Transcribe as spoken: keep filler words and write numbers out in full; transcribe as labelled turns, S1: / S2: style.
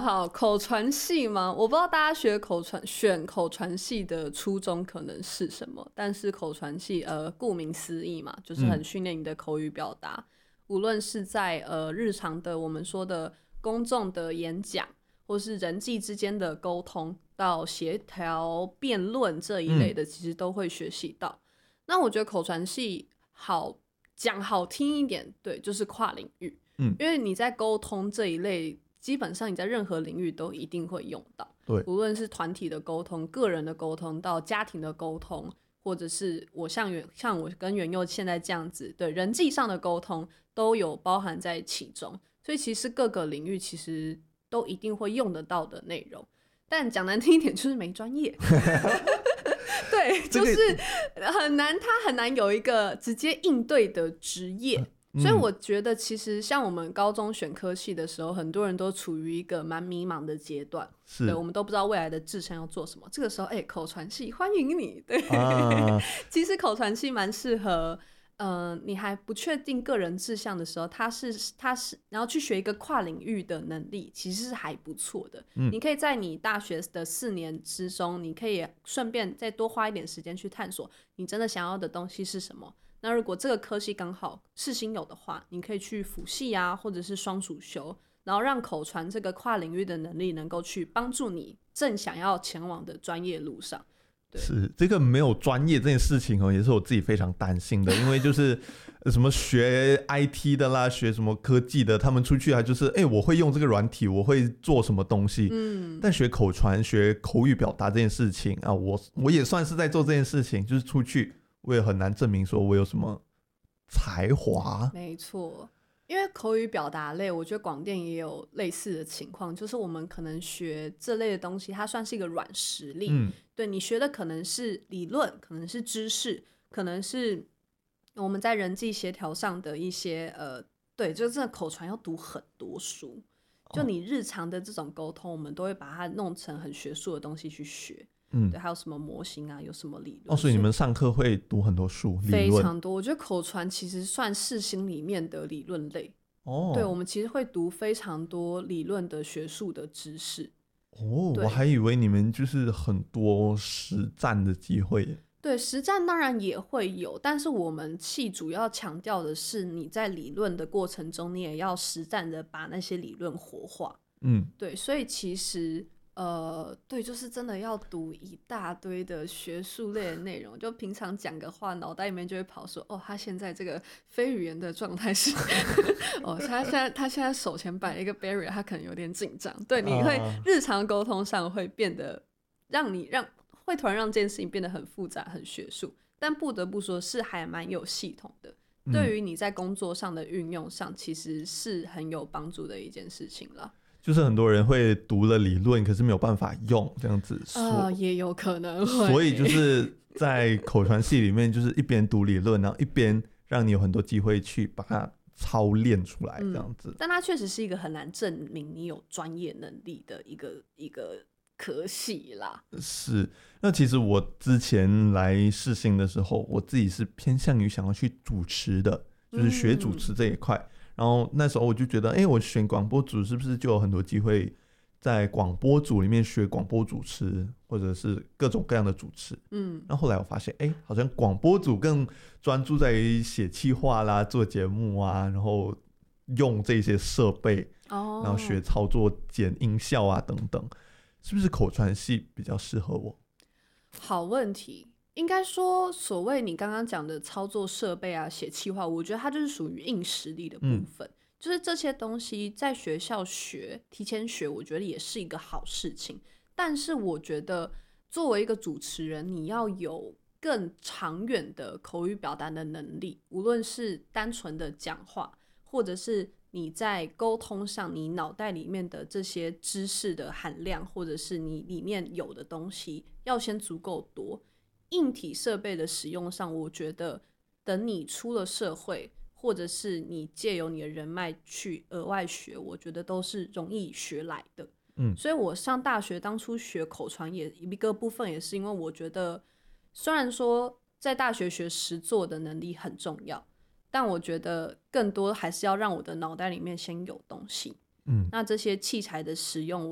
S1: 好，口传系吗？我不知道大家学口传选口传系的初衷可能是什么，但是口传系呃，顾名思义嘛，就是很训练你的口语表达，嗯、无论是在呃日常的我们说的公众的演讲，或是人际之间的沟通，到协调辩论这一类的，其实都会学习到。嗯、那我觉得口传系好讲好听一点，对，就是跨领域。嗯，因为你在沟通这一类，基本上你在任何领域都一定会用到。对，无论是团体的沟通、个人的沟通，到家庭的沟通，或者是我像像我跟元佑现在这样子，对人际上的沟通都有包含在其中。所以其实各个领域其实都一定会用得到的内容，但讲难听一点就是没专业。对，就是很难，他很难有一个直接应对的职业。嗯、所以我觉得其实像我们高中选科系的时候，很多人都处于一个蛮迷茫的阶段，对，我们都不知道未来的志向要做什么。这个时候哎、欸，口传系欢迎你。对、啊、其实口传系蛮适合呃，你还不确定个人志向的时候，他是他是然后去学一个跨领域的能力，其实是还不错的。嗯、你可以在你大学的四年之中，你可以顺便再多花一点时间去探索你真的想要的东西是什么。那如果这个科系刚好世新有的话，你可以去辅系啊，或者是双主修，然后让口传这个跨领域的能力能够去帮助你正想要前往的专业路上。
S2: 是这个没有专业这件事情、哦、也是我自己非常担心的，因为就是什么学 I T 的啦，学什么科技的，他们出去啊就是哎、欸，我会用这个软体，我会做什么东西。嗯，但学口传、学口语表达这件事情啊，我我也算是在做这件事情，就是出去我也很难证明说我有什么才华。
S1: 没错。因为口语表达类，我觉得广电也有类似的情况，就是我们可能学这类的东西，它算是一个软实力。嗯，对，你学的可能是理论，可能是知识，可能是我们在人际协调上的一些呃，对，就真的口传要读很多书，就你日常的这种沟通，我们都会把它弄成很学术的东西去学。嗯，对，还有什么模型啊，有什么理论？
S2: 哦，所以你们上课会读很多书，
S1: 非常多。我觉得口传其实算世新里面的理论类。哦，对，我们其实会读非常多理论的学术的知识。
S2: 哦，我还以为你们就是很多实战的机会。
S1: 对，实战当然也会有，但是我们系主要强调的是你在理论的过程中，你也要实战的把那些理论活化。嗯，对，所以其实。呃，对，就是真的要读一大堆的学术类的内容，就平常讲个话，脑袋里面就会跑说，哦，他现在这个非语言的状态是，哦，他现在他现在手前摆了一个 barrier， 他可能有点紧张。对，你会日常沟通上会变得让你让会突然让这件事情变得很复杂、很学术，但不得不说是还蛮有系统的。嗯、对于你在工作上的运用上，其实是很有帮助的一件事情啦。
S2: 就是很多人会读了理论，可是没有办法用这样子。
S1: 呃，也有可能会。
S2: 所以就是在口传系里面，就是一边读理论，然后一边让你有很多机会去把它操练出来这样子。
S1: 嗯、但它确实是一个很难证明你有专业能力的一个一个科系啦。
S2: 是，那其实我之前来世新的时候，我自己是偏向于想要去主持的，就是学主持这一块。嗯，然后那时候我就觉得，哎，我选广播组是不是就有很多机会在广播组里面学广播主持，或者是各种各样的主持。嗯，然后后来我发现，哎，好像广播组更专注在于写企划啦、做节目啊，然后用这些设备，哦，然后学操作、剪音效啊等等，是不是口传系比较适合我？
S1: 好问题。应该说，所谓你刚刚讲的操作设备啊、写企划，我觉得它就是属于硬实力的部分。嗯、就是这些东西在学校学、提前学，我觉得也是一个好事情。但是我觉得，作为一个主持人，你要有更长远的口语表达的能力，无论是单纯的讲话，或者是你在沟通上，你脑袋里面的这些知识的含量，或者是你里面有的东西，要先足够多。硬体设备的使用上，我觉得等你出了社会，或者是你借由你的人脉去额外学，我觉得都是容易学来的。嗯，所以我上大学当初学口传也一个部分也是因为我觉得，虽然说在大学学实作的能力很重要，但我觉得更多还是要让我的脑袋里面先有东西。嗯，那这些器材的使用